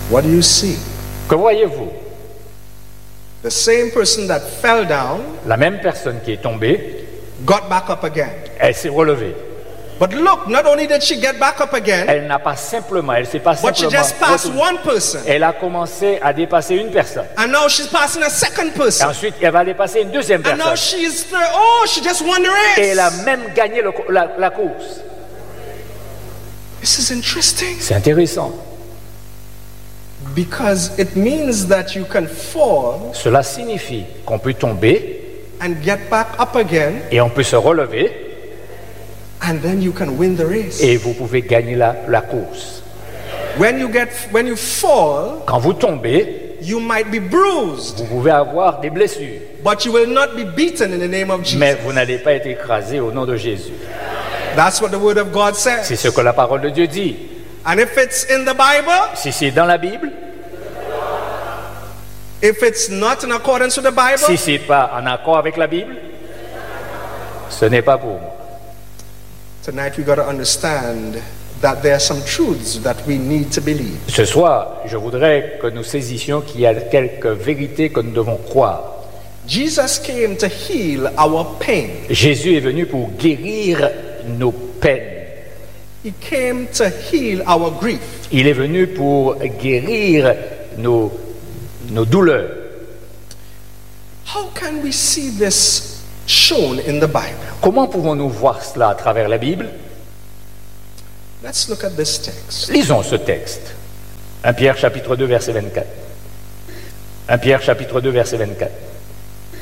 What do you see? Que voyez-vous? The same person that fell down La même personne qui est tombée, got back up again. elle s'est relevée. But look, not only did she get back up again, Elle n'a pas simplement, elle s'est pas but she simplement just passed retournée. one person. Elle a commencé à dépasser une personne. And now she's passing a second Et person. ensuite, elle va dépasser une deuxième And now personne. she just won the Et elle a race. même gagné la course. This is interesting C'est intéressant. because it means that you can fall Cela signifie qu'on peut tomber and get back up again, et on peut se relever and then you can win the race. et vous pouvez gagner la course. When you fall, Quand vous tombez, you might be bruised, vous pouvez avoir des blessures, but you will not be beaten in the name of mais Jesus. vous n'allez pas être écrasé au nom de Jésus. That's what the word of God C'est says. ce que la parole de Dieu dit. And if it's in the Bible, Si c'est dans la Bible, if it's not in accordance with the si Bible, c'est pas en accord avec la Bible, ce n'est pas pour moi. tonight we got to understand that there are some truths that we need to believe. Ce soir, je voudrais que nous saisissions qu'il y a quelques vérités que nous devons croire. Jesus came to heal our pain. Jésus est venu pour guérir nos peines. He came to heal our grief. Il est venu pour guérir nos douleurs. How can we see this shown in the Bible? Comment pouvons-nous voir cela à travers la Bible? Let's look at this text. Lisons ce texte. 1 Pierre chapitre 2 verset 24. 1 Pierre chapitre 2 verset 24.